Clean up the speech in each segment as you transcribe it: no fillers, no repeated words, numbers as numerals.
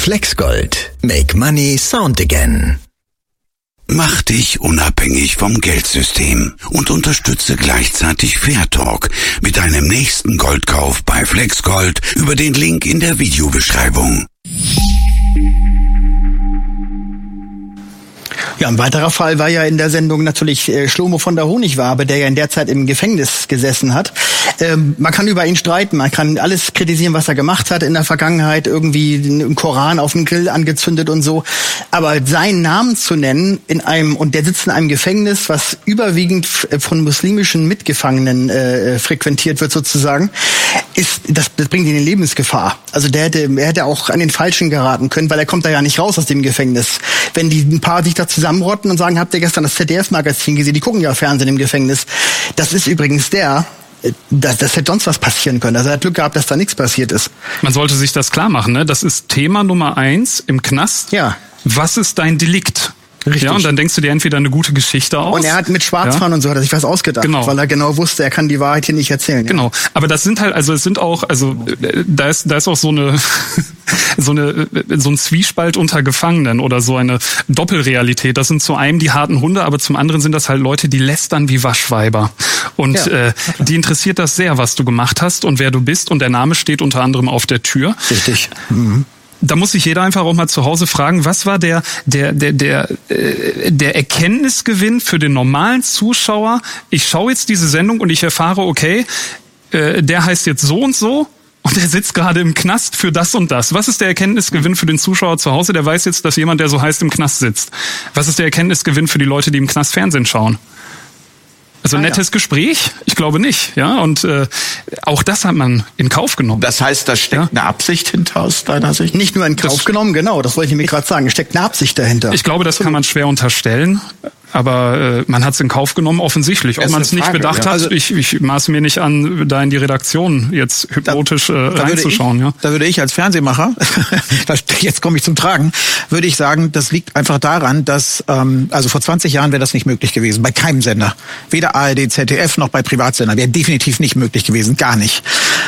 Flexgold. Make money sound again. Mach dich unabhängig vom Geldsystem und unterstütze gleichzeitig Fairtalk mit deinem nächsten Goldkauf bei Flexgold über den Link in der Videobeschreibung. Ja, ein weiterer Fall war ja in der Sendung natürlich Schlomo von der Honigwabe, der ja in der Zeit im Gefängnis gesessen hat. Man kann über ihn streiten, man kann alles kritisieren, was er gemacht hat in der Vergangenheit, irgendwie den Koran auf dem Grill angezündet und so. Aber seinen Namen zu nennen und der sitzt in einem Gefängnis, was überwiegend von muslimischen Mitgefangenen frequentiert wird sozusagen, das bringt ihn in Lebensgefahr. Also er hätte auch an den Falschen geraten können, weil er kommt da ja nicht raus aus dem Gefängnis. Wenn die ein paar sich da zusammenrotten und sagen, habt ihr gestern das ZDF-Magazin gesehen? Die gucken ja Fernsehen im Gefängnis. Das ist übrigens das hätte sonst was passieren können. Also er hat Glück gehabt, dass da nichts passiert ist. Man sollte sich das klar machen, ne? Das ist Thema Nummer 1 im Knast. Ja. Was ist dein Delikt? Richtig. Ja, und dann denkst du dir entweder eine gute Geschichte aus. Und er hat mit Schwarzfahren und so hat er sich was ausgedacht, genau. Weil er genau wusste, er kann die Wahrheit hier nicht erzählen. Genau. Ja. Aber das sind halt, da ist auch so ein Zwiespalt unter Gefangenen oder so eine Doppelrealität. Das sind zu einem die harten Hunde, aber zum anderen sind das halt Leute, die lästern wie Waschweiber. Und die interessiert das sehr, was du gemacht hast und wer du bist. Und der Name steht unter anderem auf der Tür. Richtig. Mhm. Da muss sich jeder einfach auch mal zu Hause fragen, was war der Erkenntnisgewinn für den normalen Zuschauer? Ich schaue jetzt diese Sendung und ich erfahre, okay, der heißt jetzt so und so und der sitzt gerade im Knast für das und das. Was ist der Erkenntnisgewinn für den Zuschauer zu Hause? Der weiß jetzt, dass jemand, der so heißt, im Knast sitzt. Was ist der Erkenntnisgewinn für die Leute, die im Knast Fernsehen schauen? Also nettes Gespräch? Ich glaube nicht, ja. Und auch das hat man in Kauf genommen. Das heißt, da steckt eine Absicht hinter aus deiner Sicht? Nicht nur in Kauf genommen, genau. Das wollte ich mir gerade sagen. Es steckt eine Absicht dahinter. Ich glaube, das kann man schwer unterstellen. Aber man hat es in Kauf genommen, offensicht. Ob man es nicht bedacht hat, also ich maße mir nicht an, da in die Redaktion jetzt hypnotisch reinzuschauen. Da würde ich als Fernsehmacher, jetzt komme ich zum Tragen, würde ich sagen, das liegt einfach daran, dass, also vor 20 Jahren wäre das nicht möglich gewesen, bei keinem Sender. Weder ARD, ZDF noch bei Privatsendern. Wäre definitiv nicht möglich gewesen, gar nicht.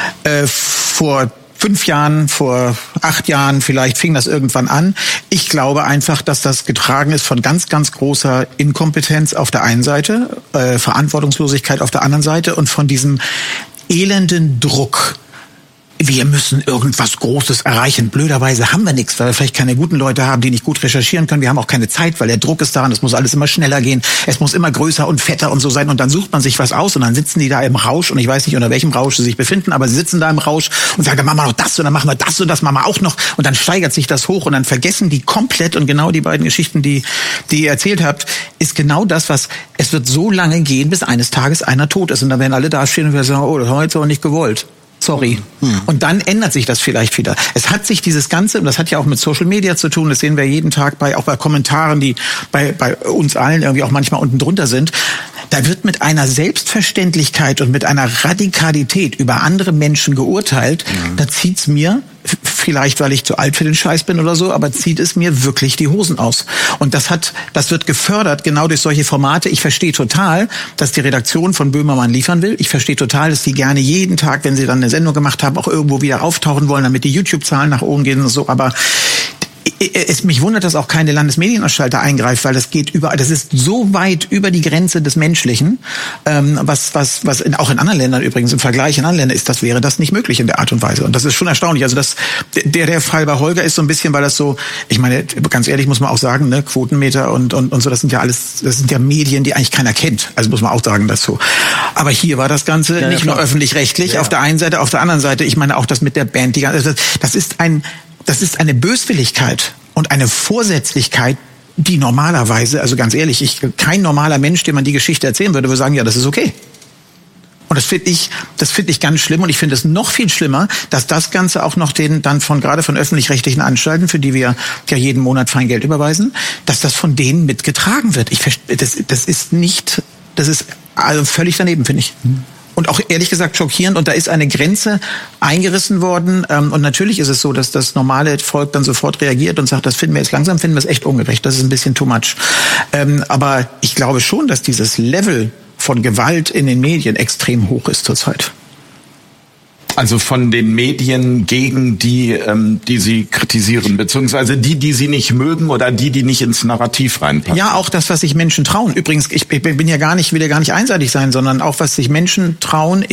Vor 5 Jahren, vor 8 Jahren vielleicht fing das irgendwann an. Ich glaube einfach, dass das getragen ist von ganz, ganz großer Inkompetenz auf der einen Seite, Verantwortungslosigkeit auf der anderen Seite und von diesem elenden Druck. Wir müssen irgendwas Großes erreichen. Blöderweise haben wir nichts, weil wir vielleicht keine guten Leute haben, die nicht gut recherchieren können. Wir haben auch keine Zeit, weil der Druck ist daran, es muss alles immer schneller gehen. Es muss immer größer und fetter und so sein. Und dann sucht man sich was aus und dann sitzen die da im Rausch. Und ich weiß nicht, unter welchem Rausch sie sich befinden, aber sie sitzen da im Rausch und sagen, dann machen wir noch das und dann machen wir das und das machen wir auch noch. Und dann steigert sich das hoch und dann vergessen die komplett. Und genau die beiden Geschichten, die ihr erzählt habt, ist genau das, es wird so lange gehen, bis eines Tages einer tot ist. Und dann werden alle da stehen und wir sagen, oh, das haben wir jetzt aber nicht gewollt. Sorry. Und dann ändert sich das vielleicht wieder. Es hat sich dieses Ganze, und das hat ja auch mit Social Media zu tun, das sehen wir jeden Tag auch bei Kommentaren, die bei uns allen irgendwie auch manchmal unten drunter sind. Da wird mit einer Selbstverständlichkeit und mit einer Radikalität über andere Menschen geurteilt. Da zieht's mir, vielleicht weil ich zu alt für den Scheiß bin oder so, aber zieht es mir wirklich die Hosen aus. Und das wird gefördert genau durch solche Formate. Ich verstehe total, dass die Redaktion von Böhmermann liefern will. Ich verstehe total, dass die gerne jeden Tag, wenn sie dann eine Sendung gemacht haben, auch irgendwo wieder auftauchen wollen, damit die YouTube-Zahlen nach oben gehen und so. Aber mich wundert, dass auch keine Landesmedienanstalt da eingreift, weil das geht überall. Das ist so weit über die Grenze des Menschlichen, was auch in anderen Ländern übrigens im Vergleich in anderen Ländern ist, wäre das nicht möglich in der Art und Weise. Und das ist schon erstaunlich. Also der Fall bei Holger ist so ein bisschen, weil das so, ich meine, ganz ehrlich muss man auch sagen, ne, Quotenmeter und so, das sind ja Medien, die eigentlich keiner kennt. Also muss man auch sagen, das so. Aber hier war das Ganze nicht nur öffentlich-rechtlich, auf der einen Seite, auf der anderen Seite, ich meine auch das mit der Band, das ist eine Böswilligkeit und eine Vorsätzlichkeit, die normalerweise, also ganz ehrlich, kein normaler Mensch, dem man die Geschichte erzählen würde sagen, ja, das ist okay. Und das finde ich ganz schlimm und ich finde es noch viel schlimmer, dass das Ganze auch noch gerade von öffentlich-rechtlichen Anstalten, für die wir ja jeden Monat Feingeld überweisen, dass das von denen mitgetragen wird. Das ist also völlig daneben, finde ich. Und auch ehrlich gesagt schockierend. Und da ist eine Grenze eingerissen worden. Und natürlich ist es so, dass das normale Volk dann sofort reagiert und sagt, das finden wir es echt ungerecht. Das ist ein bisschen too much. Aber ich glaube schon, dass dieses Level von Gewalt in den Medien extrem hoch ist zurzeit. Also von den Medien gegen die, die sie kritisieren, beziehungsweise die sie nicht mögen oder die nicht ins Narrativ reinpassen. Ja, auch das, was sich Menschen trauen. Übrigens, ich will ja gar nicht einseitig sein, sondern auch was sich Menschen trauen,